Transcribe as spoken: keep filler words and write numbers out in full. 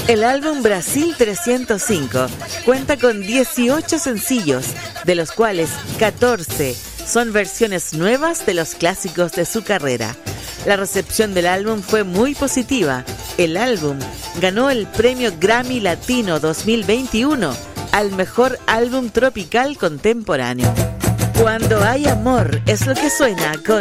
El álbum Brasil trescientos cinco cuenta con dieciocho sencillos, de los cuales catorce son versiones nuevas de los clásicos de su carrera. La recepción del álbum fue muy positiva. El álbum ganó el premio Grammy Latino dos mil veintiuno al mejor álbum tropical contemporáneo. Cuando hay amor es lo que suena con